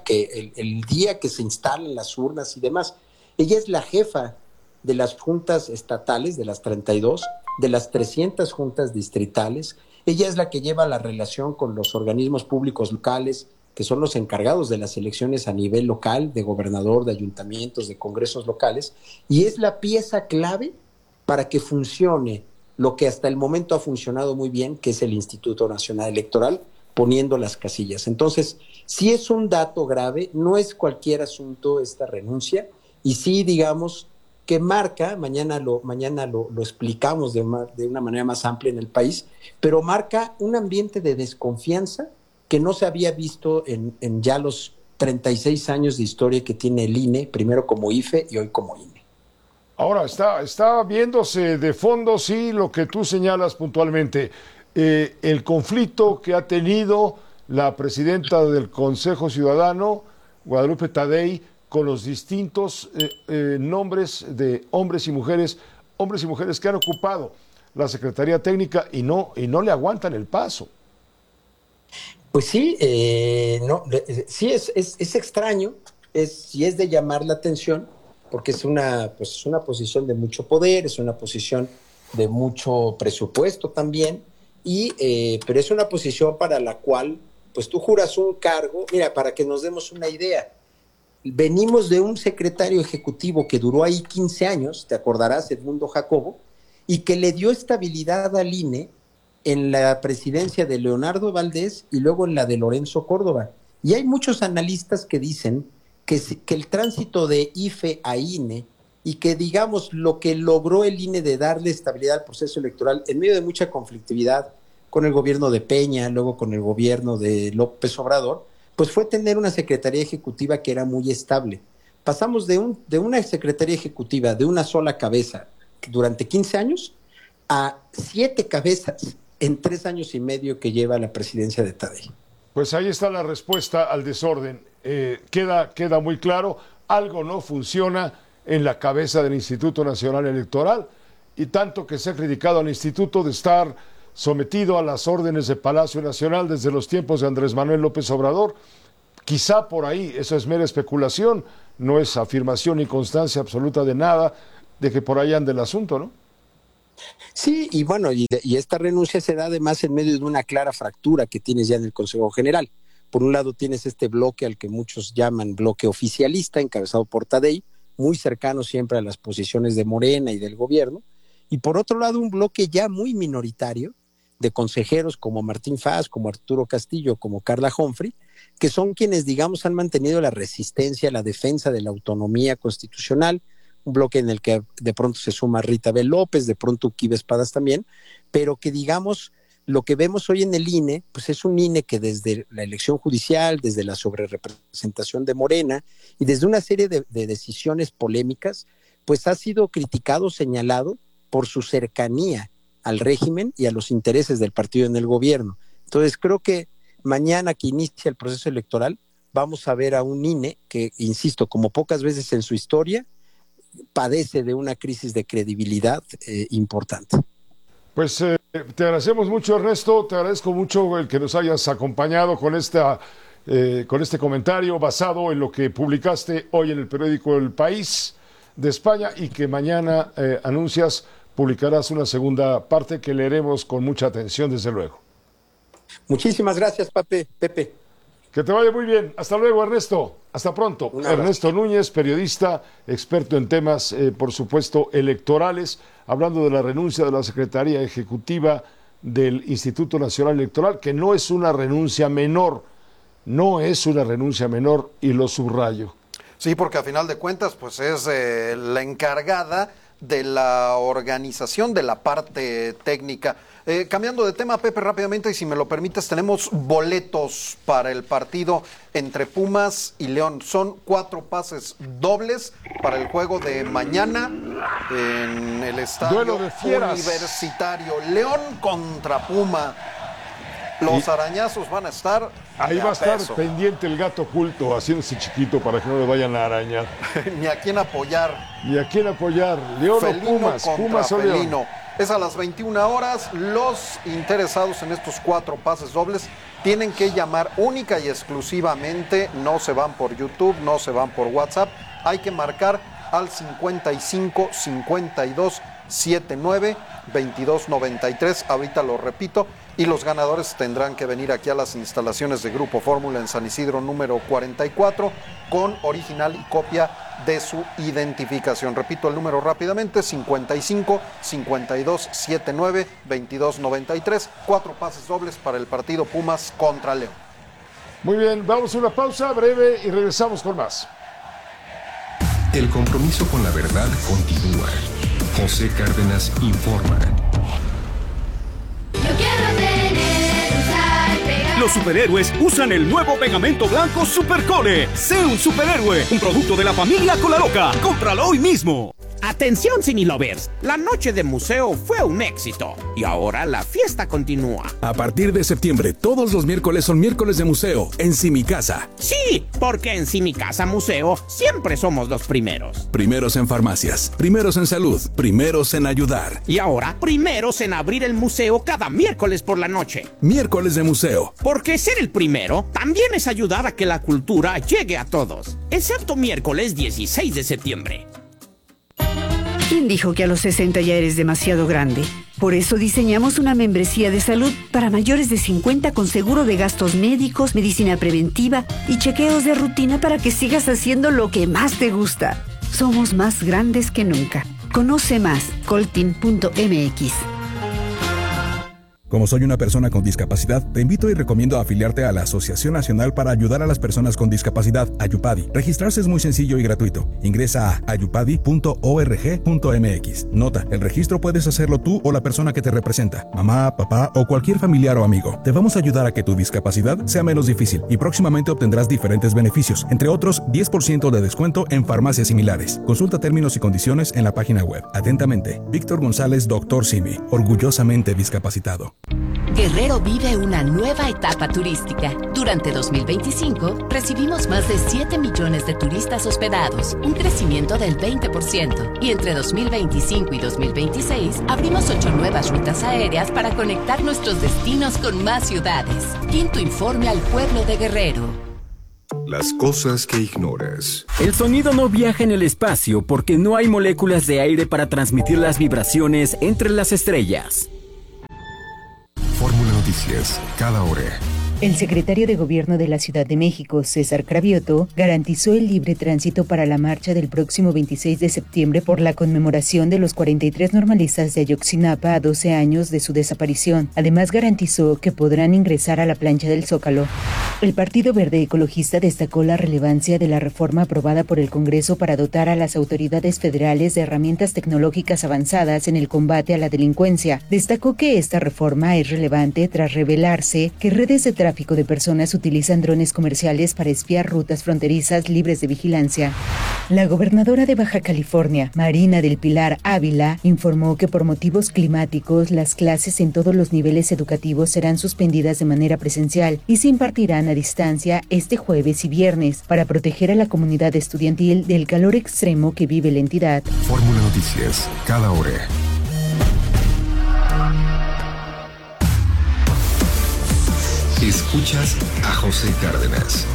que se instalan las urnas y demás. Ella es la jefa de las juntas estatales, de las 32, de las 300 juntas distritales. Ella es la que lleva la relación con los organismos públicos locales, que son los encargados de las elecciones a nivel local, de gobernador, de ayuntamientos, de congresos locales, y es la pieza clave para que funcione lo que hasta el momento ha funcionado muy bien, que es el Instituto Nacional Electoral, poniendo las casillas. Entonces, sí es un dato grave, no es cualquier asunto esta renuncia, y sí, digamos, que marca, mañana lo explicamos de una manera más amplia en el país, pero marca un ambiente de desconfianza que no se había visto en ya los 36 años de historia que tiene el INE, primero como IFE y hoy como INE.
Ahora, está viéndose de fondo, sí, lo que tú señalas puntualmente, el conflicto que ha tenido la presidenta del Consejo Ciudadano, Guadalupe Tadei, con los distintos nombres de hombres y mujeres que han ocupado la Secretaría Técnica y no le aguantan el paso.
Pues sí, sí es extraño, sí es de llamar la atención, porque es una posición de mucho poder, es una posición de mucho presupuesto también, pero es una posición para la cual pues tú juras un cargo. Mira, para que nos demos una idea, venimos de un secretario ejecutivo que duró ahí 15 años, te acordarás, Edmundo Jacobo, y que le dio estabilidad al INE en la presidencia de Leonardo Valdés y luego en la de Lorenzo Córdoba. Y hay muchos analistas que dicen que el tránsito de IFE a INE y que, digamos, lo que logró el INE de darle estabilidad al proceso electoral en medio de mucha conflictividad con el gobierno de Peña, luego con el gobierno de López Obrador, pues fue tener una secretaría ejecutiva que era muy estable. Pasamos de una secretaría ejecutiva de una sola cabeza durante 15 años a 7 cabezas en 3 años y medio que lleva la presidencia de Tadei.
Pues ahí está la respuesta al desorden. Queda muy claro, algo no funciona en la cabeza del Instituto Nacional Electoral, y tanto que se ha criticado al instituto de estar sometido a las órdenes de Palacio Nacional desde los tiempos de Andrés Manuel López Obrador. Quizá por ahí, eso es mera especulación, no es afirmación ni constancia absoluta de nada, de que por ahí ande el asunto, ¿no?
Sí, y bueno, y esta renuncia se da además en medio de una clara fractura que tienes ya en el Consejo General. Por un lado tienes este bloque al que muchos llaman bloque oficialista, encabezado por Tadei, muy cercano siempre a las posiciones de Morena y del gobierno, y por otro lado un bloque ya muy minoritario de consejeros como Martín Faz, como Arturo Castillo, como Carla Humphrey, que son quienes, digamos, han mantenido la resistencia, la defensa de la autonomía constitucional, un bloque en el que de pronto se suma Rita B. López, de pronto Uquibe Espadas también, pero que, digamos, lo que vemos hoy en el INE, pues es un INE que desde la elección judicial, desde la sobrerepresentación de Morena y desde una serie de decisiones polémicas, pues ha sido criticado, señalado por su cercanía al régimen y a los intereses del partido en el gobierno. Entonces creo que mañana que inicia el proceso electoral vamos a ver a un INE que, insisto, como pocas veces en su historia, padece de una crisis de credibilidad importante.
Pues te agradecemos mucho, Ernesto, te agradezco mucho el que nos hayas acompañado con este comentario basado en lo que publicaste hoy en el periódico El País de España, y que mañana publicarás una segunda parte que leeremos con mucha atención, desde luego.
Muchísimas gracias, Pepe.
Que te vaya muy bien. Hasta luego, Ernesto. Hasta pronto. Ernesto Núñez, periodista, experto en temas, por supuesto, electorales, hablando de la renuncia de la Secretaría Ejecutiva del Instituto Nacional Electoral, que no es una renuncia menor, y lo subrayo.
Sí, porque a final de cuentas, pues es la encargada de la organización de la parte técnica. Cambiando de tema, Pepe, rápidamente, y si me lo permites, tenemos boletos para el partido entre Pumas y León. Son 4 pases dobles para el juego de mañana en el estadio Universitario. León contra Puma. Los arañazos van a estar.
Ahí va a estar pendiente el gato oculto, haciéndose chiquito para que no le vayan a arañar.
Ni a quién apoyar.
León
Felino
o Pumas.
Contra
Pumas o León.
Felino. Es a las 21 horas. Los interesados en estos 4 pases dobles tienen que llamar única y exclusivamente. No se van por YouTube, no se van por WhatsApp. Hay que marcar al 55 52 79 22 93. Ahorita lo repito. Y los ganadores tendrán que venir aquí a las instalaciones de Grupo Fórmula en San Isidro número 44 con original y copia de su identificación. Repito el número rápidamente: 55 52 79 22 93. 4 pases dobles para el partido Pumas contra León.
Muy bien, vamos a una pausa breve y regresamos con más.
El compromiso con la verdad continúa. José Cárdenas informa.
Los superhéroes usan el nuevo pegamento blanco Supercole. Sé un superhéroe, un producto de la familia Colaroca. Cómpralo hoy mismo.
Atención, Cinelovers, la noche de museo fue un éxito y ahora la fiesta continúa.
A partir de septiembre, todos los miércoles son miércoles de museo en Simicasa.
Sí, porque en Simicasa Museo siempre somos los primeros.
Primeros en farmacias, primeros en salud, primeros en ayudar.
Y ahora, primeros en abrir el museo cada miércoles por la noche.
Miércoles de museo.
Porque ser el primero también es ayudar a que la cultura llegue a todos, excepto miércoles 16 de septiembre.
¿Quién dijo que a los 60 ya eres demasiado grande? Por eso diseñamos una membresía de salud para mayores de 50 con seguro de gastos médicos, medicina preventiva y chequeos de rutina para que sigas haciendo lo que más te gusta. Somos más grandes que nunca. Conoce más, coltin.mx.
Como soy una persona con discapacidad, te invito y recomiendo afiliarte a la Asociación Nacional para Ayudar a las Personas con Discapacidad, Ayupadi. Registrarse es muy sencillo y gratuito. Ingresa a ayupadi.org.mx. Nota, el registro puedes hacerlo tú o la persona que te representa, mamá, papá o cualquier familiar o amigo. Te vamos a ayudar a que tu discapacidad sea menos difícil y próximamente obtendrás diferentes beneficios, entre otros 10% de descuento en farmacias similares. Consulta términos y condiciones en la página web. Atentamente, Víctor González, Dr. Simi, orgullosamente discapacitado.
Guerrero vive una nueva etapa turística. Durante 2025 recibimos más de 7 millones de turistas hospedados, un crecimiento del 20%. Y entre 2025 y 2026 abrimos 8 nuevas rutas aéreas para conectar nuestros destinos con más ciudades. Quinto informe al pueblo de Guerrero.
Las cosas que ignoras.
El sonido no viaja en el espacio porque no hay moléculas de aire para transmitir las vibraciones entre las estrellas.
Fórmula Noticias, cada hora.
El secretario de Gobierno de la Ciudad de México, César Cravioto, garantizó el libre tránsito para la marcha del próximo 26 de septiembre por la conmemoración de los 43 normalistas de Ayotzinapa a 12 años de su desaparición. Además, garantizó que podrán ingresar a la plancha del Zócalo. El Partido Verde Ecologista destacó la relevancia de la reforma aprobada por el Congreso para dotar a las autoridades federales de herramientas tecnológicas avanzadas en el combate a la delincuencia. Destacó que esta reforma es relevante tras revelarse que redes de tráfico de personas utilizan drones comerciales para espiar rutas fronterizas libres de vigilancia. La gobernadora de Baja California, Marina del Pilar Ávila, informó que por motivos climáticos las clases en todos los niveles educativos serán suspendidas de manera presencial y se impartirán a distancia este jueves y viernes para proteger a la comunidad estudiantil del calor extremo que vive la entidad.
Fórmula Noticias, cada hora. Escuchas a José Cárdenas.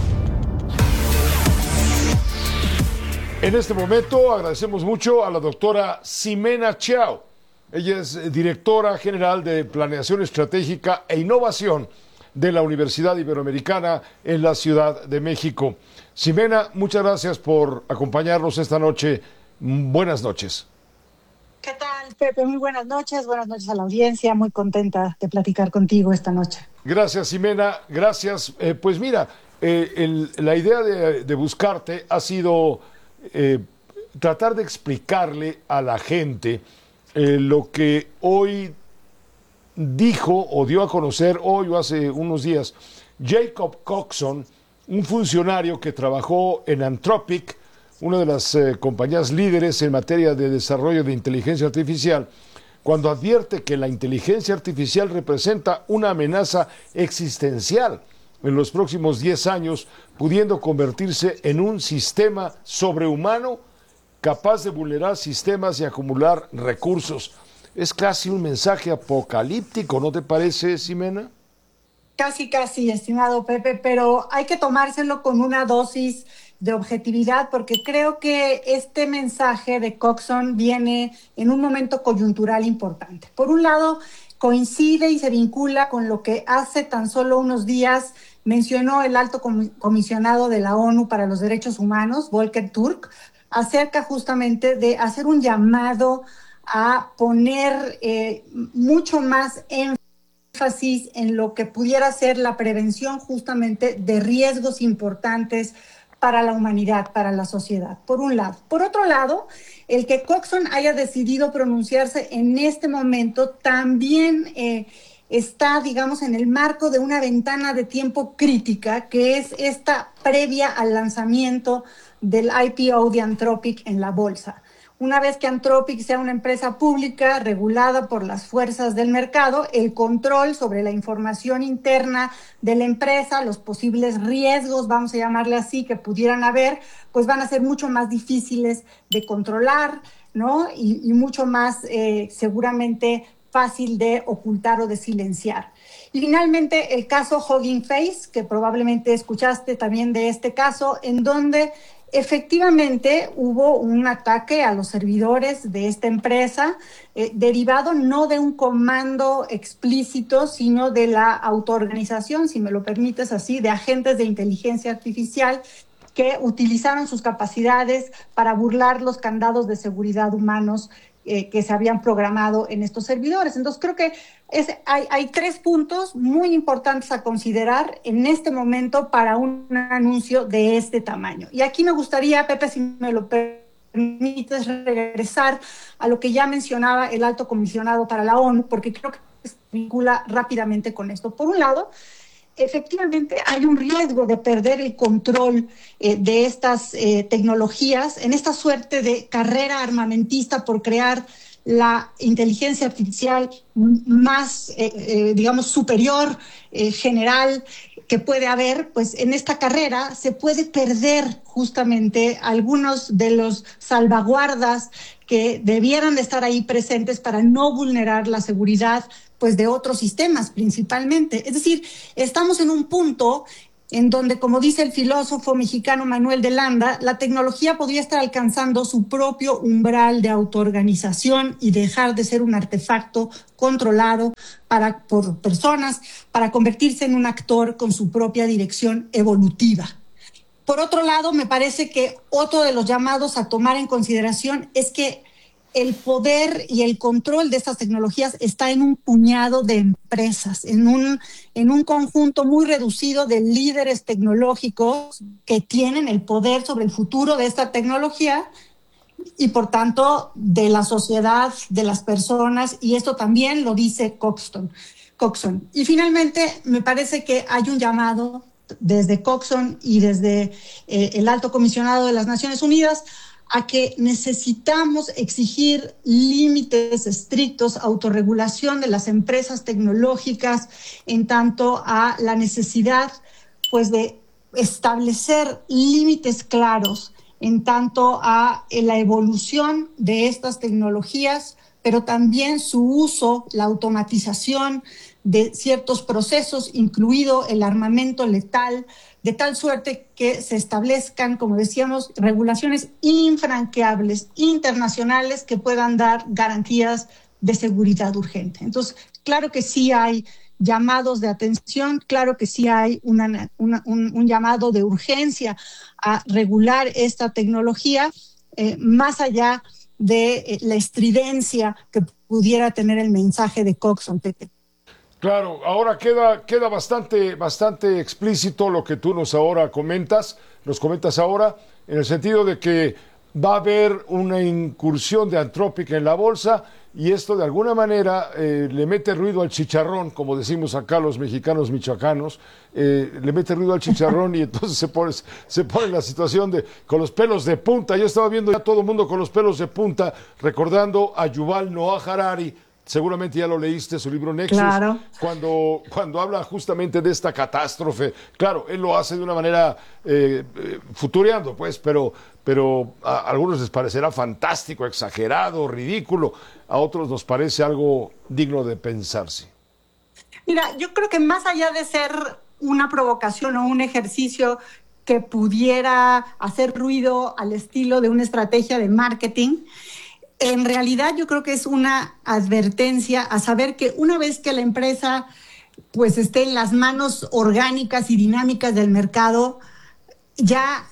En este momento agradecemos mucho a la doctora Ximena Chao. Ella es directora general de Planeación Estratégica e Innovación de la Universidad Iberoamericana en la Ciudad de México. Ximena, muchas gracias por acompañarnos esta noche. Buenas noches.
¿Qué tal, Pepe? Muy buenas noches a la audiencia. Muy contenta de platicar contigo esta noche.
Gracias, Ximena, gracias. Pues mira, la idea de buscarte ha sido tratar de explicarle a la gente lo que hoy dijo o dio a conocer hoy o hace unos días Jacob Coxon, un funcionario que trabajó en Anthropic, una de las compañías líderes en materia de desarrollo de inteligencia artificial, cuando advierte que la inteligencia artificial representa una amenaza existencial en los próximos 10 años, pudiendo convertirse en un sistema sobrehumano capaz de vulnerar sistemas y acumular recursos. Es casi un mensaje apocalíptico, ¿no te parece, Ximena?
Casi, estimado Pepe, pero hay que tomárselo con una dosis de objetividad, porque creo que este mensaje de Coxon viene en un momento coyuntural importante. Por un lado, coincide y se vincula con lo que hace tan solo unos días mencionó el alto comisionado de la ONU para los Derechos Humanos, Volker Turk, acerca justamente de hacer un llamado a poner mucho más énfasis en lo que pudiera ser la prevención justamente de riesgos importantes para la humanidad, para la sociedad, por un lado. Por otro lado, el que Coxon haya decidido pronunciarse en este momento también está, digamos, en el marco de una ventana de tiempo crítica, que es esta previa al lanzamiento del IPO de Anthropic en la bolsa. Una vez que Anthropic sea una empresa pública regulada por las fuerzas del mercado, el control sobre la información interna de la empresa, los posibles riesgos, vamos a llamarle así, que pudieran haber, pues van a ser mucho más difíciles de controlar, ¿no? Y mucho más seguramente fácil de ocultar o de silenciar. Y finalmente el caso Hugging Face, que probablemente escuchaste también de este caso, en donde efectivamente hubo un ataque a los servidores de esta empresa, derivado no de un comando explícito, sino de la autoorganización, si me lo permites así, de agentes de inteligencia artificial que utilizaron sus capacidades para burlar los candados de seguridad humanos que se habían programado en estos servidores. Entonces creo que hay 3 puntos muy importantes a considerar en este momento para un anuncio de este tamaño. Y aquí me gustaría, Pepe, si me lo permites, regresar a lo que ya mencionaba el alto comisionado para la ONU, porque creo que se vincula rápidamente con esto. Por un lado, efectivamente hay un riesgo de perder el control de estas tecnologías en esta suerte de carrera armamentista por crear la inteligencia artificial más, digamos, superior, general, que puede haber. Pues en esta carrera se puede perder justamente algunos de los salvaguardas que debieran de estar ahí presentes para no vulnerar la seguridad pues de otros sistemas principalmente. Es decir, estamos en un punto en donde, como dice el filósofo mexicano Manuel de Landa, la tecnología podría estar alcanzando su propio umbral de autoorganización y dejar de ser un artefacto controlado por personas para convertirse en un actor con su propia dirección evolutiva. Por otro lado, me parece que otro de los llamados a tomar en consideración es que el poder y el control de estas tecnologías está en un puñado de empresas, en un conjunto muy reducido de líderes tecnológicos que tienen el poder sobre el futuro de esta tecnología y, por tanto, de la sociedad, de las personas, y esto también lo dice Coxon. Y finalmente, me parece que hay un llamado desde Coxon y desde el Alto Comisionado de las Naciones Unidas a que necesitamos exigir límites estrictos, autorregulación de las empresas tecnológicas en tanto a la necesidad pues de establecer límites claros en tanto a la evolución de estas tecnologías, pero también su uso, la automatización de ciertos procesos, incluido el armamento letal, de tal suerte que se establezcan, como decíamos, regulaciones infranqueables, internacionales, que puedan dar garantías de seguridad urgente. Entonces, claro que sí hay llamados de atención, claro que sí hay un llamado de urgencia a regular esta tecnología, más allá de la estridencia que pudiera tener el mensaje de Coxon, Pepe.
Claro, ahora queda bastante explícito lo que tú nos comentas ahora, en el sentido de que va a haber una incursión de Anthropic en la bolsa, y esto de alguna manera le mete ruido al chicharrón, como decimos acá los mexicanos michoacanos, le mete ruido al chicharrón y entonces se pone en la situación con los pelos de punta. Yo estaba viendo ya todo el mundo con los pelos de punta, recordando a Yuval Noah Harari. Seguramente ya lo leíste, su libro Nexus, claro. Cuando habla justamente de esta catástrofe. Claro, él lo hace de una manera futureando, pues, pero a algunos les parecerá fantástico, exagerado, ridículo. A otros nos parece algo digno de pensarse.
Mira, yo creo que más allá de ser una provocación o un ejercicio que pudiera hacer ruido al estilo de una estrategia de marketing, en realidad yo creo que es una advertencia a saber que una vez que la empresa pues esté en las manos orgánicas y dinámicas del mercado, ya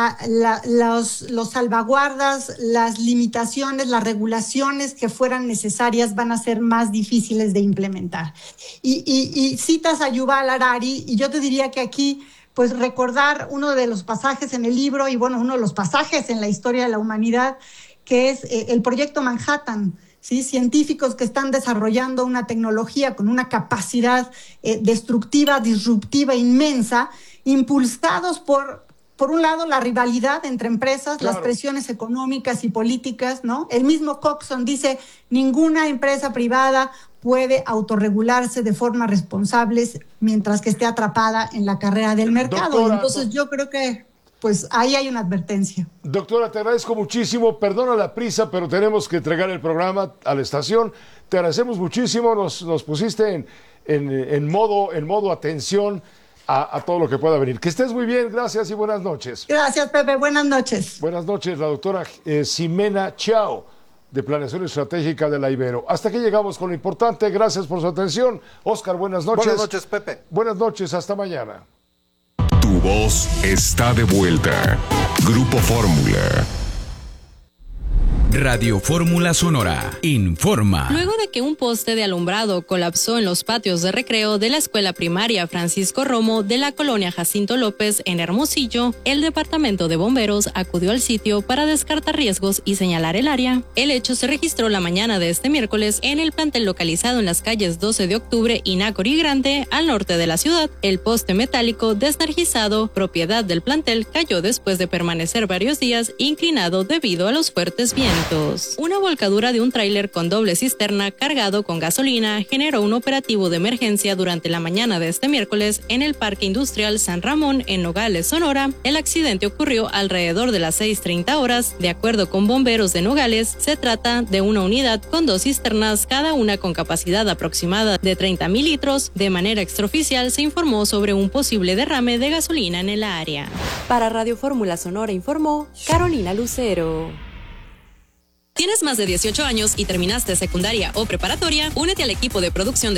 los salvaguardas, las limitaciones, las regulaciones que fueran necesarias van a ser más difíciles de implementar. Y citas a Yuval Harari, y yo te diría que aquí pues recordar uno de los pasajes en el libro, y bueno, uno de los pasajes en la historia de la humanidad, que es el proyecto Manhattan, ¿sí? Científicos que están desarrollando una tecnología con una capacidad destructiva, disruptiva inmensa, impulsados por un lado, la rivalidad entre empresas, claro, las presiones económicas y políticas, ¿no? El mismo Coxon dice, ninguna empresa privada puede autorregularse de forma responsable mientras que esté atrapada en la carrera del mercado. Doctora, entonces yo creo que pues ahí hay una advertencia.
Doctora, te agradezco muchísimo. Perdona la prisa, pero tenemos que entregar el programa a la estación. Te agradecemos muchísimo. Nos pusiste en modo atención a todo lo que pueda venir. Que estés muy bien. Gracias y buenas noches.
Gracias, Pepe. Buenas noches.
Buenas noches, la doctora Ximena Chao, de Planeación Estratégica de la Ibero. Hasta aquí llegamos con lo importante. Gracias por su atención. Oscar, buenas noches.
Buenas noches, Pepe.
Buenas noches. Hasta mañana.
Tu voz está de vuelta. Grupo Fórmula.
Radio Fórmula Sonora informa.
Luego de que un poste de alumbrado colapsó en los patios de recreo de la escuela primaria Francisco Romo de la colonia Jacinto López en Hermosillo, el departamento de bomberos acudió al sitio para descartar riesgos y señalar el área. El hecho se registró la mañana de este miércoles en el plantel localizado en las calles 12 de octubre y Nácor y Grande, al norte de la ciudad. El poste metálico desenergizado, propiedad del plantel, cayó después de permanecer varios días inclinado debido a los fuertes vientos. Una volcadura de un tráiler con doble cisterna cargado con gasolina generó un operativo de emergencia durante la mañana de este miércoles en el Parque Industrial San Ramón en Nogales, Sonora. El accidente ocurrió alrededor de las 6:30 horas. De acuerdo con bomberos de Nogales, se trata de una unidad con 2 cisternas, cada una con capacidad aproximada de 30,000 litros. De manera extraoficial se informó sobre un posible derrame de gasolina en el área.
Para Radio Fórmula Sonora informó Carolina Lucero.
¿Tienes más de 18 años y terminaste secundaria o preparatoria? Únete al equipo de producción de